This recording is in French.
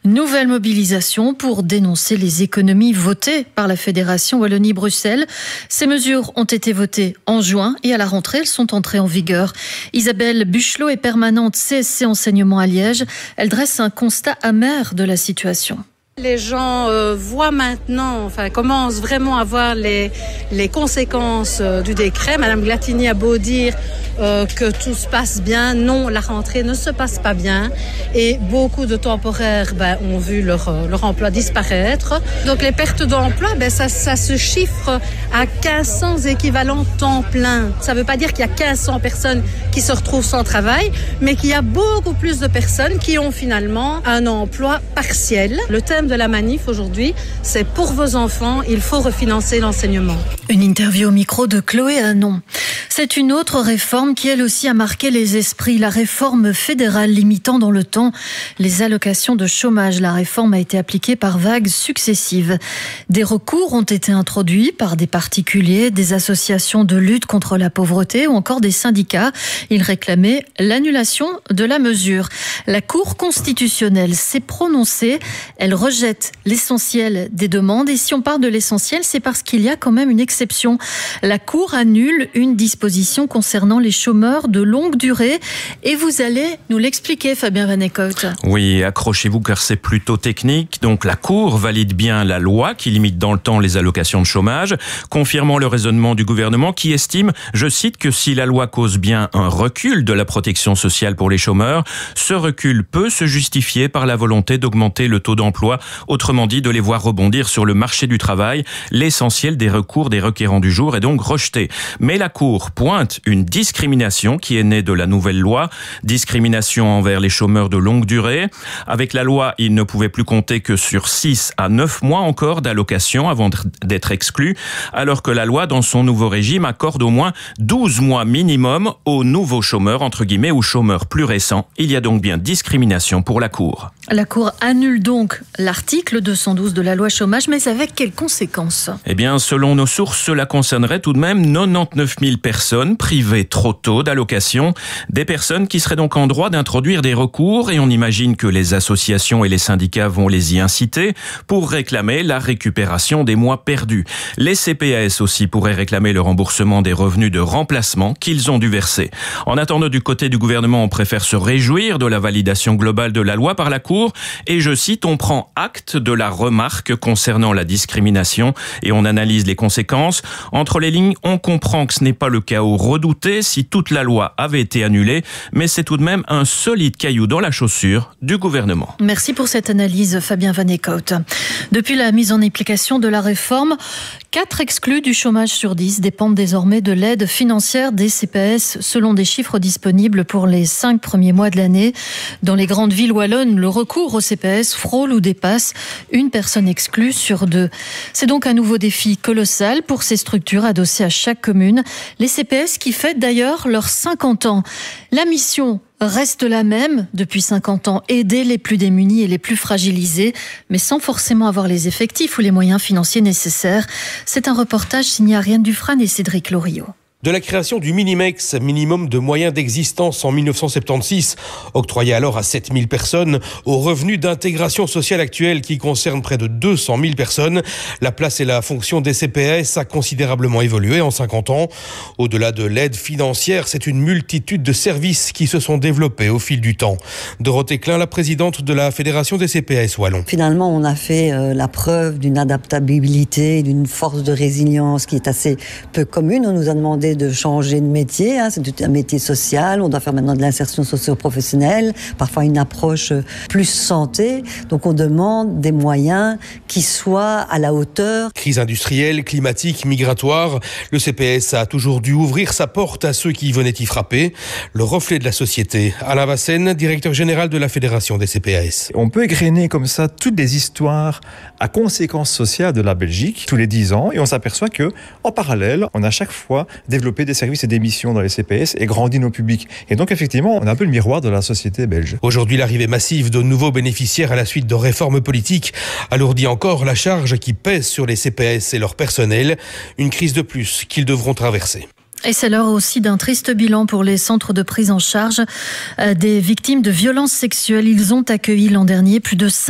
Nouvelle mobilisation pour dénoncer les économies votées par la Fédération Wallonie-Bruxelles. Ces mesures ont été votées en juin et à la rentrée, elles sont entrées en vigueur. Isabelle Buchelot est permanente CSC Enseignement à Liège. Elle dresse un constat amer de la situation. Les gens voient maintenant, commencent vraiment à voir les conséquences du décret. Madame Glatini a beau dire que tout se passe bien. Non, la rentrée ne se passe pas bien. Et beaucoup de temporaires ont vu leur emploi disparaître. Donc les pertes d'emploi, ça se chiffre à 1500 équivalents temps plein. Ça ne veut pas dire qu'il y a 1500 personnes qui se retrouvent sans travail, mais qu'il y a beaucoup plus de personnes qui ont finalement un emploi partiel. Le thème de la manif aujourd'hui, c'est pour vos enfants, il faut refinancer l'enseignement. Une interview au micro de Chloé Hanon. C'est une autre réforme qui elle aussi a marqué les esprits, la réforme fédérale limitant dans le temps les allocations de chômage. La réforme a été appliquée par vagues successives. Des recours ont été introduits par des particuliers, des associations de lutte contre la pauvreté ou encore des syndicats. Ils réclamaient l'annulation de la mesure. La Cour constitutionnelle s'est prononcée. Elle rejette l'essentiel des demandes. Et si on parle de l'essentiel, c'est parce qu'il y a quand même une exception. La Cour annule une disposition concernant les chômeurs de longue durée. Et vous allez nous l'expliquer, Fabien Van Eekhout. Oui, accrochez-vous car c'est plutôt technique. Donc la Cour valide bien la loi qui limite dans le temps les allocations de chômage, confirmant le raisonnement du gouvernement qui estime, je cite, que si la loi cause bien un recul de la protection sociale pour les chômeurs, ce recul peut se justifier par la volonté d'augmenter le taux d'emploi, autrement dit de les voir rebondir sur le marché du travail. L'essentiel des recours des requérants du jour est donc rejeté. Mais la Cour pointe une discrimination qui est née de la nouvelle loi, discrimination envers les chômeurs de longue durée. Avec la loi, ils ne pouvaient plus compter que sur 6 à 9 mois encore d'allocation avant d'être exclus, alors que la loi, dans son nouveau régime, accorde au moins 12 mois minimum aux nouveaux chômeurs, entre guillemets, ou chômeurs plus récents. Il y a donc bien discrimination pour la Cour. La Cour annule donc l'article 212 de la loi chômage, mais avec quelles conséquences ? Eh bien, selon nos sources, cela concernerait tout de même 99 000 personnes privées trop tôt d'allocation. Des personnes qui seraient donc en droit d'introduire des recours et on imagine que les associations et les syndicats vont les y inciter pour réclamer la récupération des mois perdus. Les CPAS aussi pourraient réclamer le remboursement des revenus de remplacement qu'ils ont dû verser. En attendant, du côté du gouvernement, on préfère se réjouir de la validation globale de la loi par la Cour et je cite, on prend acte de la remarque concernant la discrimination et on analyse les conséquences. Entre les lignes, on comprend que ce n'est pas le chaos redouté si toute la loi avait été annulée, mais c'est tout de même un solide caillou dans la chaussure du gouvernement. Merci pour cette analyse, Fabien Van Eekhout. Depuis la mise en application de la réforme, 4 exclus du chômage sur 10 dépendent désormais de l'aide financière des CPAS, selon des chiffres disponibles pour les 5 premiers mois de l'année. Dans les grandes villes wallonnes, le recours au CPAS frôle ou dépasse une personne exclue sur 2. C'est donc un nouveau défi colossal pour ces structures adossées à chaque commune. Les CPAS qui fêtent d'ailleurs leurs 50 ans. La mission reste la même depuis 50 ans, aider les plus démunis et les plus fragilisés, mais sans forcément avoir les effectifs ou les moyens financiers nécessaires. C'est un reportage signé Ariane Dufresne et Cédric Loriot. De la création du Minimex, minimum de moyens d'existence en 1976, octroyé alors à 7000 personnes, aux revenus d'intégration sociale actuels qui concernent près de 200 000 personnes, la place et la fonction des CPAS a considérablement évolué en 50 ans. Au-delà de l'aide financière, c'est une multitude de services qui se sont développés au fil du temps. Dorothée Klein, la présidente de la Fédération des CPAS Wallons. Finalement, on a fait la preuve d'une adaptabilité, d'une force de résilience qui est assez peu commune. On nous a demandé de changer de métier, c'est un métier social, on doit faire maintenant de l'insertion socio-professionnelle, parfois une approche plus santé, donc on demande des moyens qui soient à la hauteur. Crise industrielle, climatique, migratoire, le CPS a toujours dû ouvrir sa porte à ceux qui venaient y frapper, le reflet de la société. Alain Vassen, directeur général de la Fédération des CPAS. On peut égrener comme ça toutes les histoires à conséquences sociales de la Belgique tous les 10 ans et on s'aperçoit que, en parallèle, on a chaque fois développé des services et des missions dans les CPS et grandi nos publics. Et donc, effectivement, on est un peu le miroir de la société belge. Aujourd'hui, l'arrivée massive de nouveaux bénéficiaires à la suite de réformes politiques alourdit encore la charge qui pèse sur les CPS et leur personnel. Une crise de plus qu'ils devront traverser. Et c'est l'heure aussi d'un triste bilan pour les centres de prise en charge des victimes de violences sexuelles. Ils ont accueilli l'an dernier plus de